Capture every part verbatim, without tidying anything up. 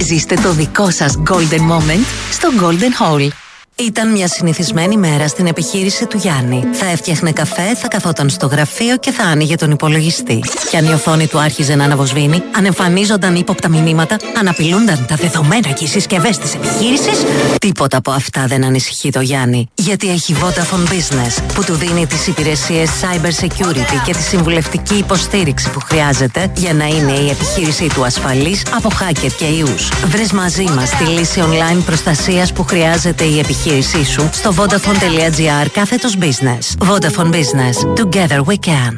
Ζήστε το δικό σας Golden Moment στο Golden Hall. Ήταν μια συνηθισμένη μέρα στην επιχείρηση του Γιάννη. Θα έφτιαχνε καφέ, θα καθόταν στο γραφείο και θα άνοιγε τον υπολογιστή. Κι αν η οθόνη του άρχιζε να αναβοσβήνει, αν εμφανίζονταν ύποπτα μηνύματα, αν απειλούνταν τα δεδομένα και οι συσκευές της επιχείρησης, τίποτα από αυτά δεν ανησυχεί το Γιάννη. Γιατί έχει Vodafone Business, που του δίνει τις υπηρεσίες Cyber Security και τη συμβουλευτική υποστήριξη που χρειάζεται για να είναι η επιχείρησή του ασφαλής από hacker και ιούς. Βρες μαζί μας τη λύση online προστασίας που χρειάζεται η επιχείρηση σου στο vodafone.gr κάθετος business. Vodafone Business. Together we can.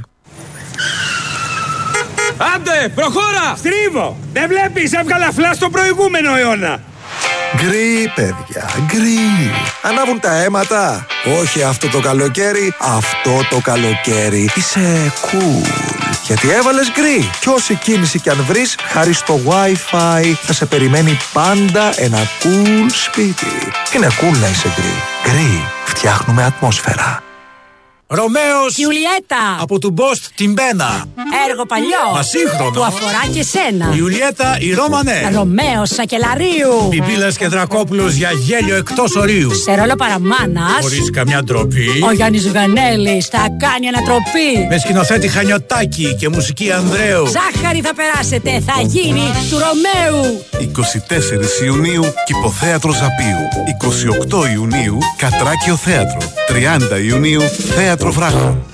Άντε, προχώρα! Στρίβω! Δεν βλέπεις, έβγαλα φλα στο προηγούμενο αιώνα. Γκρι, παιδιά, γκρι. Ανάβουν τα αίματα. Όχι αυτό το καλοκαίρι, αυτό το καλοκαίρι. Είσαι cool. Γιατί έβαλες γκρι. Κι όση κίνηση κι αν βρεις, χάρη στο Wi-Fi θα σε περιμένει πάντα ένα cool σπίτι. Είναι cool να είσαι γκρι. Γκρι. Φτιάχνουμε ατμόσφαιρα. Ρωμαίος Ιουλιέτα από του Μπόστ την Πένα. Έργο παλιό Μα σύγχρονο που αφορά και σένα. Ιουλιέτα η Ρώμανε. Ρωμαίος Σακελαρίου. Πιπίλας και Δρακόπουλος για γέλιο εκτός ορίου. Σε ρόλο παραμάνας, Χωρίς καμιά ντροπή, ο Γιάννης Ζουγανέλης θα κάνει ανατροπή. με σκηνοθέτη Χανιωτάκη και μουσική Ανδρέου. Ζάχαρη θα περάσετε, θα γίνει του Ρωμαίου. είκοσι τέσσερις Ιουνίου Κηποθέατρο Ζαπίου. είκοσι οκτώ Ιουνίου Κατράκιο Θέατρο. τριάντα Ιουνίου Θέατρο Βράχο.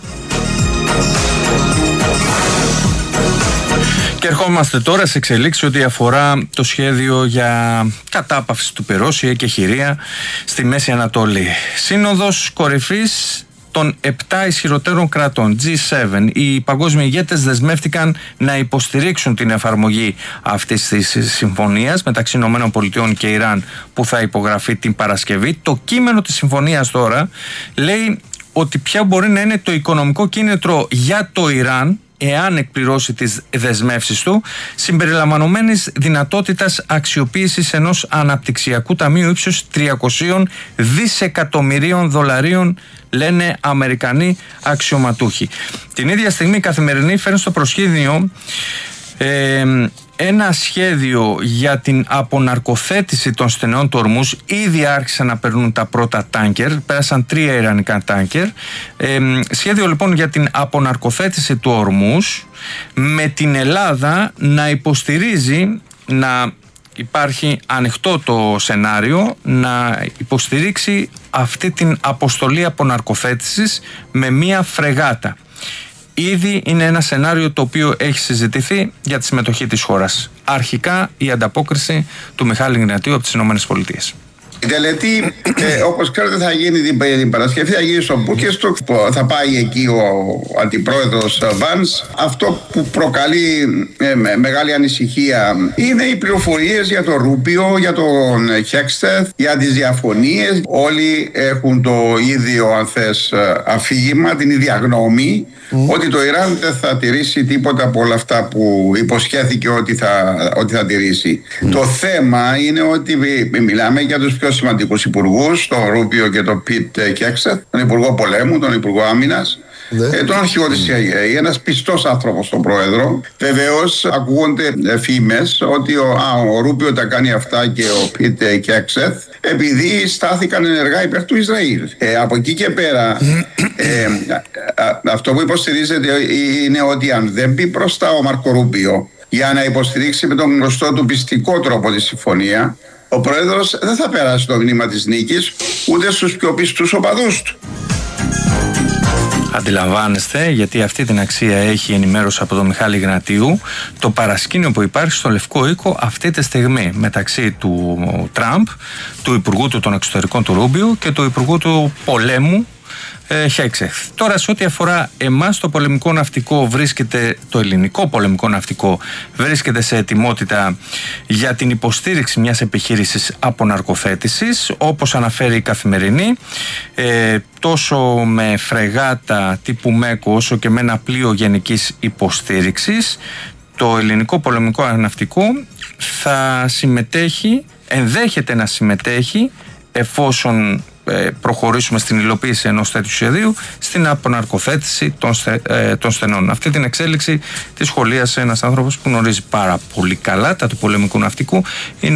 Και ερχόμαστε τώρα σε εξελίξεις ό,τι αφορά το σχέδιο για κατάπαυση του πυρός, η εκεχηρία στη Μέση Ανατολή. Σύνοδος κορυφής των επτά ισχυροτέρων κρατών, τζι επτά, οι παγκόσμιοι ηγέτες δεσμεύτηκαν να υποστηρίξουν την εφαρμογή αυτής της συμφωνίας μεταξύ Ηνωμένων Πολιτειών και Ιράν που θα υπογραφεί την Παρασκευή. Το κείμενο της συμφωνίας τώρα λέει ότι ποια μπορεί να είναι το οικονομικό κίνητρο για το Ιράν εάν εκπληρώσει τις δεσμεύσεις του, συμπεριλαμβανομένης δυνατότητας αξιοποίησης ενός αναπτυξιακού ταμείου ύψους τριακόσια δισεκατομμυρίων δολαρίων, λένε Αμερικανοί αξιωματούχοι. Την ίδια στιγμή η Καθημερινή φέρνει στο προσκήνιο ε, ένα σχέδιο για την αποναρκοθέτηση των στενών του Ορμούζ. Ήδη άρχισαν να περνούν τα πρώτα τάνκερ, πέρασαν τρία ιρανικά τάνκερ. Ε, σχέδιο λοιπόν για την αποναρκοθέτηση του Ορμούζ, με την Ελλάδα να υποστηρίζει, να υπάρχει ανοιχτό το σενάριο, να υποστηρίξει αυτή την αποστολή αποναρκοθέτησης με μία φρεγάτα. Ήδη είναι ένα σενάριο το οποίο έχει συζητηθεί για τη συμμετοχή της χώρας. Αρχικά η ανταπόκριση του Μιχάλη Γνατίου από τις ΗΠΑ. Η τελετή, ε, όπως ξέρετε, θα γίνει την, την Παρασκευή, θα γίνει στο Μπούκεστοκ. Θα πάει εκεί ο, ο αντιπρόεδρος Βάνς. Αυτό που προκαλεί ε, με, μεγάλη ανησυχία είναι οι πληροφορίες για το Ρούπιο, για τον Χέκστεθ, για τις διαφωνίες. Όλοι έχουν το ίδιο, αν θες, αφήγημα, την ίδια γνώμη, mm. ότι το Ιράν δεν θα τηρήσει τίποτα από όλα αυτά που υποσχέθηκε ότι θα, ότι θα τηρήσει. Mm. Το θέμα είναι ότι μιλάμε για τους πιο σημαντικούς υπουργούς, τον Ρούπιο και τον Πιτ Χέκστεθ, τον Υπουργό Πολέμου, τον Υπουργό Άμυνας, ναι. ε, τον αρχηγό της σι άι έι, ένας πιστός άνθρωπος στον πρόεδρο. Βεβαίως ακούγονται φήμες ότι ο, α, ο Ρούπιο τα κάνει αυτά και ο Πιτ Χέκστεθ επειδή στάθηκαν ενεργά υπέρ του Ισραήλ. Ε, από εκεί και πέρα ε, α, α, αυτό που υποστηρίζεται είναι ότι αν δεν μπει μπροστά ο Μάρκο Ρούπιο για να υποστηρίξει με τον γνωστό του πιστικό τρόπο τη συμφωνία, ο πρόεδρος δεν θα περάσει το μνήμα της νίκης ούτε στους πιο πιστούς οπαδούς του. Αντιλαμβάνεστε, γιατί αυτή την αξία έχει ενημέρωση από τον Μιχάλη Γνατίου, το παρασκήνιο που υπάρχει στο Λευκό Οίκο αυτή τη στιγμή μεταξύ του Τραμπ, του Υπουργού του των Εξωτερικών του Ρούμπιο και του Υπουργού του Πολέμου Χέξεχ. Τώρα, σε ό,τι αφορά εμάς, το πολεμικό ναυτικό βρίσκεται, το ελληνικό πολεμικό ναυτικό βρίσκεται σε ετοιμότητα για την υποστήριξη μιας επιχείρησης αποναρκοθέτησης, όπως αναφέρει η Καθημερινή, ε, τόσο με φρεγάτα τύπου Μέκο όσο και με ένα πλοίο γενικής υποστήριξης. Το ελληνικό πολεμικό ναυτικό θα συμμετέχει, ενδέχεται να συμμετέχει, εφόσον προχωρήσουμε στην υλοποίηση ενός τέτοιου σχεδίου, στην αποναρκοθέτηση των, στε, ε, των στενών. Αυτή την εξέλιξη τη σχολίασε ένας άνθρωπος που γνωρίζει πάρα πολύ καλά τα του πολεμικού ναυτικού. Είναι